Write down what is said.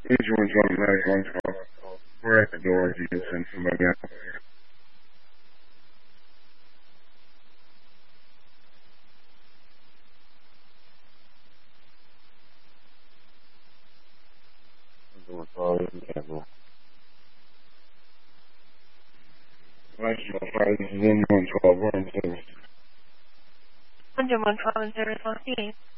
Each one's on the 112. We're at the door if you can send somebody out. National Fire, this is 112. We're in service. 112 in service, Los Angeles.